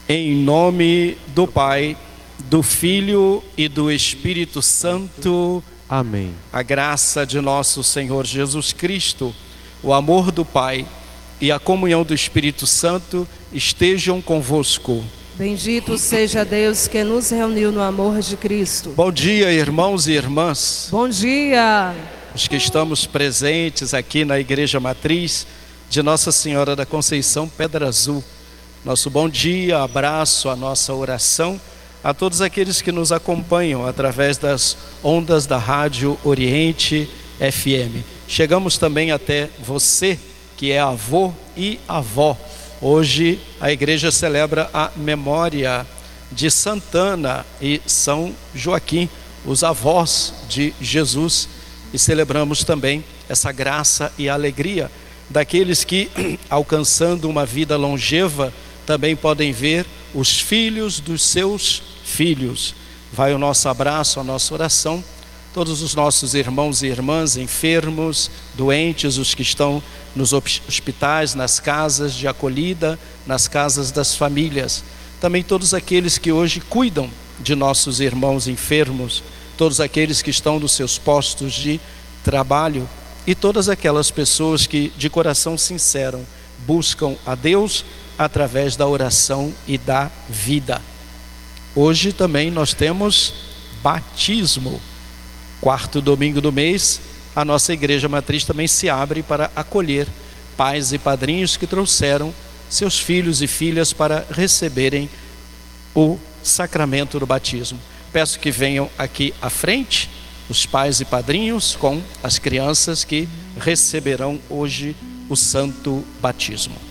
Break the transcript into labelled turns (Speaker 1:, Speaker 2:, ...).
Speaker 1: Em nome do Pai, do Filho e do Espírito Santo.
Speaker 2: Amém.
Speaker 1: A graça de nosso Senhor Jesus Cristo, o amor do Pai e a comunhão do Espírito Santo estejam convosco.
Speaker 3: Bendito seja Deus que nos reuniu no amor de Cristo.
Speaker 1: Bom dia, irmãos e irmãs.
Speaker 3: Bom dia.
Speaker 1: Os que estamos presentes aqui na Igreja Matriz de Nossa Senhora da Conceição Pedra Azul. Nosso bom dia, abraço, a nossa oração a todos aqueles que nos acompanham através das ondas da Rádio Oriente FM. Chegamos também até você que é avô e avó. Hoje a igreja celebra a memória de Santana e São Joaquim, os avós de Jesus, e celebramos também essa graça e alegria daqueles que, alcançando uma vida longeva, também podem ver os filhos dos seus filhos. Vai o nosso abraço, a nossa oração, todos os nossos irmãos e irmãs enfermos, doentes, os que estão nos hospitais, nas casas de acolhida, nas casas das famílias. Também todos aqueles que hoje cuidam de nossos irmãos enfermos, todos aqueles que estão nos seus postos de trabalho e todas aquelas pessoas que de coração sincero buscam a Deus através da oração e da vida. Hoje também nós temos batismo. Quarto domingo do mês, a nossa Igreja Matriz também se abre para acolher pais e padrinhos que trouxeram seus filhos e filhas para receberem o sacramento do batismo. Peço que venham aqui à frente os pais e padrinhos com as crianças que receberão hoje o santo batismo.